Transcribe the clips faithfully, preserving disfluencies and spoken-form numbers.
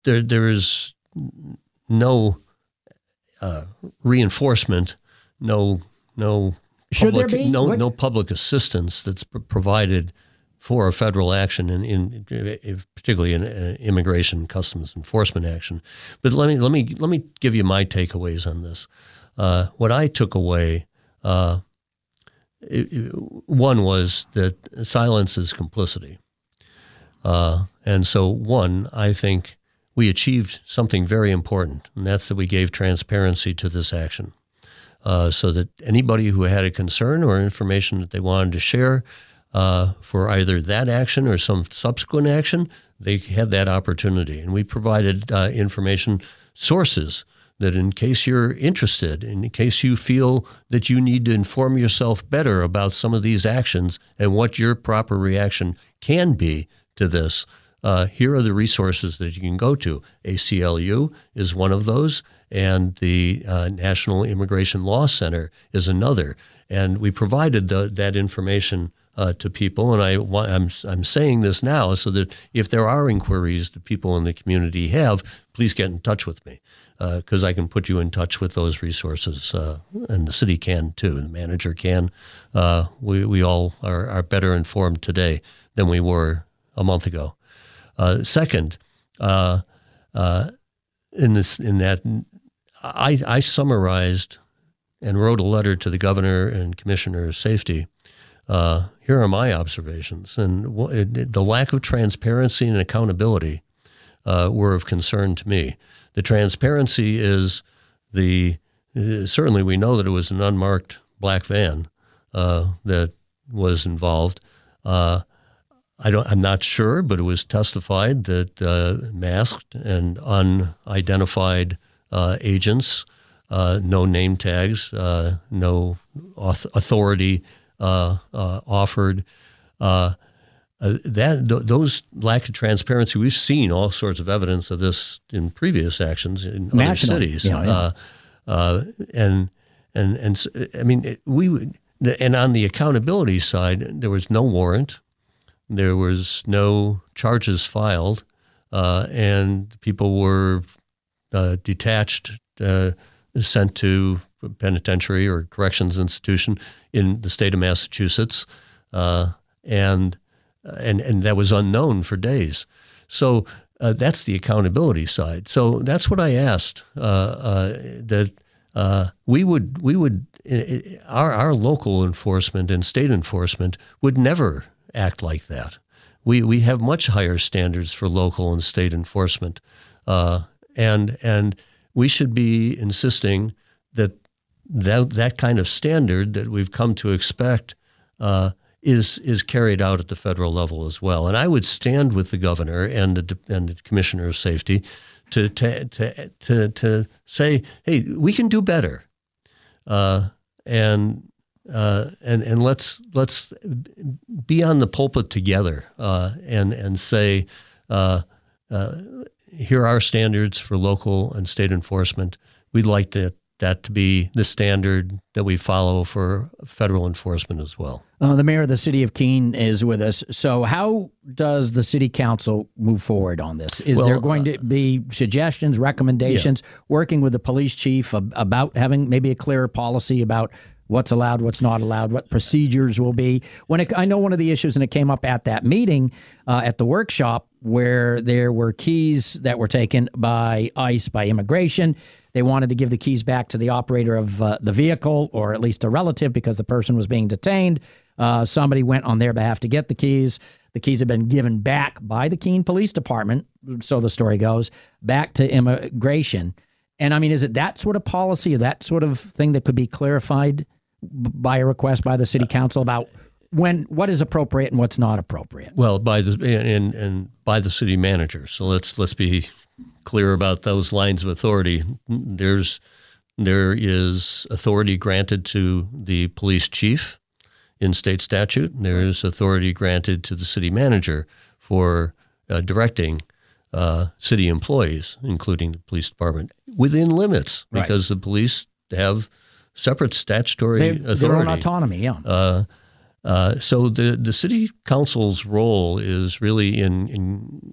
there there is no uh, reinforcement, no no Should public, there be? no What? no public assistance that's p- provided for a federal action, in, in, in particularly in uh, immigration customs enforcement action. But let me let me let me give you my takeaways on this. Uh, what I took away, uh, it, it, one was that silence is complicity, uh, and so one, I think we achieved something very important, and that's that we gave transparency to this action, uh, so that anybody who had a concern or information that they wanted to share uh, for either that action or some subsequent action, they had that opportunity. And we provided uh, information sources that in case you're interested, in case you feel that you need to inform yourself better about some of these actions and what your proper reaction can be to this, uh, here are the resources that you can go to. A C L U is one of those, and the uh, National Immigration Law Center is another. And we provided the, that information uh, to people, and I, I'm, I'm saying this now so that if there are inquiries that people in the community have, please get in touch with me, because uh, I can put you in touch with those resources, uh, and the city can too, and the manager can. Uh, we, we all are, are better informed today than we were a month ago. Uh, second, uh, uh, in this, in that, I, I summarized and wrote a letter to the governor and commissioner of safety. Uh, here are my observations, and w- it, the lack of transparency and accountability uh, were of concern to me. The transparency is the uh, certainly we know that it was an unmarked black van uh, that was involved. Uh, I don't. I'm not sure, but it was testified that uh, masked and unidentified uh, agents, uh, no name tags, uh, no authority uh, uh, offered. Uh, uh, that th- those lack of transparency. We've seen all sorts of evidence of this in previous actions in National, other cities, yeah, yeah. Uh, uh, and and and I mean it, we would. And on the accountability side, there was no warrant. There was no charges filed, uh, and people were uh, detached, uh, sent to a penitentiary or corrections institution in the state of Massachusetts, uh, and and and that was unknown for days. So uh, that's the accountability side. So that's what I asked, uh, uh, that uh, we would we would our our local enforcement and state enforcement would never act like that. We we have much higher standards for local and state enforcement, uh, and and we should be insisting that that that kind of standard that we've come to expect uh, is is carried out at the federal level as well. And I would stand with the governor and the and the commissioner of safety to to to to, to say, hey, we can do better, uh, and. Uh, and and let's let's be on the pulpit together uh, and and say uh, uh, here are standards for local and state enforcement. We'd like to, that to be the standard that we follow for federal enforcement as well. Uh, the mayor of the city of Keene is with us. So how does the city council move forward on this? Is well, there going to be suggestions, recommendations, yeah. working with the police chief ab- about having maybe a clearer policy about what's allowed, what's not allowed, what procedures will be? When it, I know one of the issues, and it came up at that meeting, uh, at the workshop, where there were keys that were taken by ICE, by immigration. They wanted to give the keys back to the operator of uh, the vehicle, or at least a relative, because the person was being detained. Uh, somebody went on their behalf to get the keys. The keys have been given back by the Keene Police Department, so the story goes, back to immigration. And I mean, is it that sort of policy or that sort of thing that could be clarified by a request by the city council about when what is appropriate and what's not appropriate? Well, by the and and by the city manager. So let's let's be clear about those lines of authority. There's there is authority granted to the police chief in state statute. There is authority granted to the city manager for uh, directing uh, city employees, including the police department, within limits, because right. the police have separate statutory they, authority. Their own autonomy, yeah. Uh, uh, so the, the city council's role is really in, in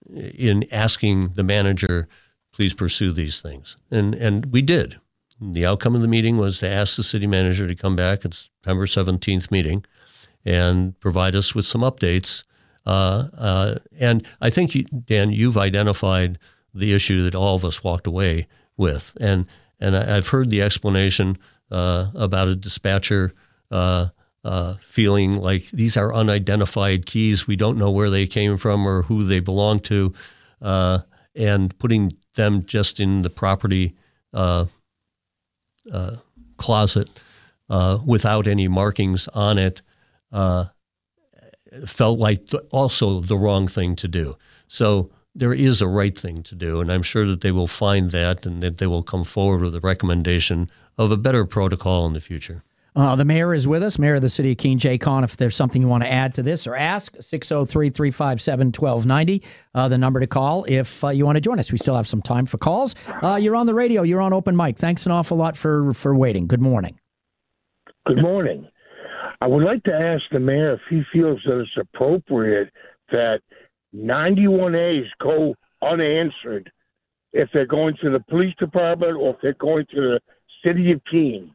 in asking the manager, please pursue these things. And and we did. The outcome of the meeting was to ask the city manager to come back at September seventeenth meeting and provide us with some updates. Uh, uh, and I think, you, Dan, you've identified the issue that all of us walked away with. And and I, I've heard the explanation uh, about a dispatcher uh, uh, feeling like these are unidentified keys. We don't know where they came from or who they belong to, uh, and putting them just in the property uh, uh, closet uh, without any markings on it uh, felt like th- also the wrong thing to do. So there is a right thing to do, and I'm sure that they will find that and that they will come forward with a recommendation of a better protocol in the future. Uh, the mayor is with us, Mayor of the City of Keene, Jay Kahn. If there's something you want to add to this or ask, six oh three, three five seven, one two nine oh, uh, the number to call if uh, you want to join us. We still have some time for calls. Uh, you're on the radio. You're on Open Mic. Thanks an awful lot for, for waiting. Good morning. Good morning. I would like to ask the mayor if he feels that it's appropriate that ninety-one A's go unanswered if they're going to the police department or if they're going to the City of Keene.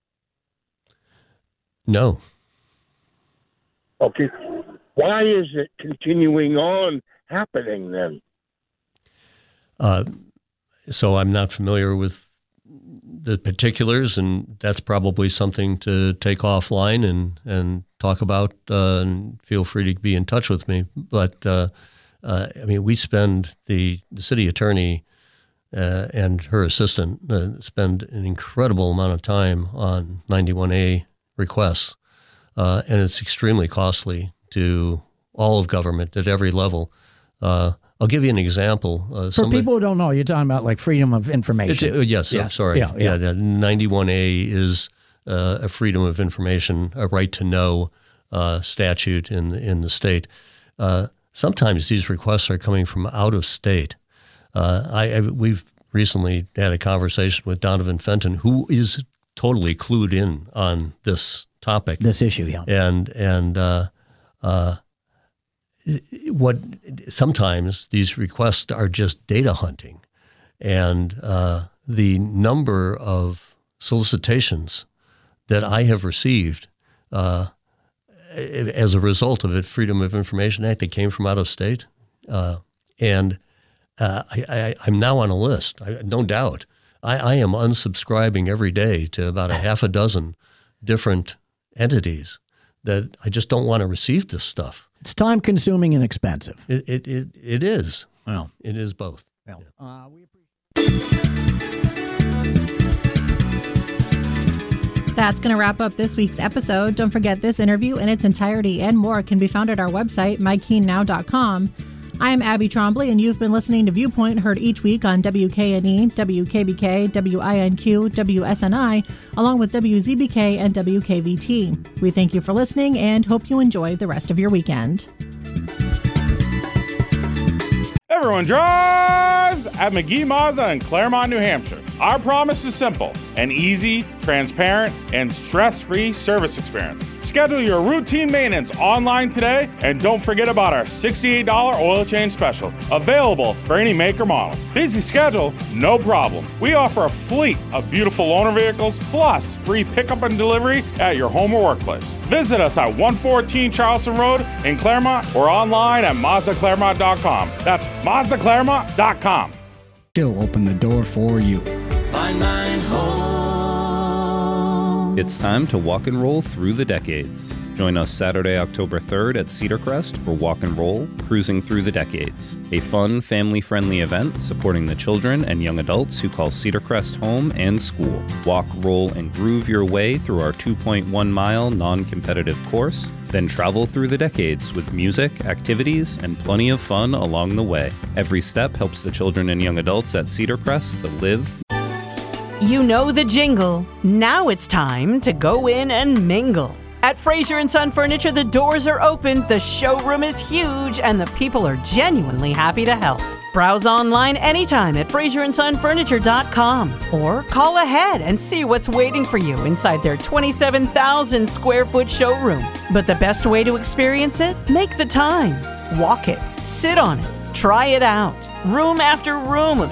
No. Okay. Why is it continuing on happening then? Uh, so I'm not familiar with the particulars, and that's probably something to take offline and, and talk about, uh, and feel free to be in touch with me. But, uh, uh, I mean, we spend, the, the city attorney uh, and her assistant uh, spend an incredible amount of time on ninety-one A requests, uh, and it's extremely costly to all of government at every level. Uh, I'll give you an example. Uh, For somebody, people who don't know, you're talking about like freedom of information. It's, uh, yes, Yeah. I'm sorry. Yeah, yeah. yeah ninety-one A is uh, a freedom of information, a right to know uh, statute in in the state. Uh, sometimes these requests are coming from out of state. Uh, I, I we've recently had a conversation with Donovan Fenton, who is totally clued in on this topic, This issue, yeah. and and uh, uh, what sometimes these requests are just data hunting, and uh, the number of solicitations that I have received uh, as a result of it, Freedom of Information Act, that came from out of state, uh, and uh, I, I, I'm now on a list. I, no doubt, I, I am unsubscribing every day to about a half a dozen different entities that I just don't want to receive this stuff. It's time consuming and expensive. It it it, it is. Well, it is both. well uh, we appreciate That's going to wrap up this week's episode. Don't forget, this interview in its entirety and more can be found at our website, my keene now dot com. I'm Abby Trombley, and you've been listening to Viewpoint, heard each week on W K N E, W K B K, W I N Q, W S N I, along with W Z B K and W K V T. We thank you for listening and hope you enjoy the rest of your weekend. Everyone drives at McGee Mazda in Claremont, New Hampshire. Our promise is simple: an easy, transparent, and stress-free service experience. Schedule your routine maintenance online today, and don't forget about our sixty-eight dollars oil change special, available for any make or model. Busy schedule? No problem. We offer a fleet of beautiful loaner vehicles, plus free pickup and delivery at your home or workplace. Visit us at one fourteen Charleston Road in Claremont or online at Mazda Claremont dot com. That's Mazda Claremont dot com. Still open the door for you. Find mine home. It's time to walk and roll through the decades. Join us Saturday, October third at Cedar Crest for Walk and Roll, Cruising Through the Decades, a fun, family-friendly event supporting the children and young adults who call Cedar Crest home and school. Walk, roll, and groove your way through our two point one mile non-competitive course, then travel through the decades with music, activities, and plenty of fun along the way. Every step helps the children and young adults at Cedar Crest to live. You know the jingle. Now it's time to go in and mingle. At Fraser and Son Furniture, the doors are open, the showroom is huge, and the people are genuinely happy to help. Browse online anytime at fraser and son furniture dot com or call ahead and see what's waiting for you inside their twenty-seven thousand square foot showroom. But the best way to experience it? Make the time. Walk it. Sit on it. Try it out. Room after room of